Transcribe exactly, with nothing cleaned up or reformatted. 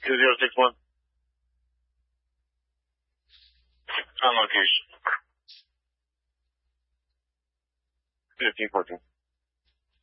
two zero six one. On location. fifteen fourteen.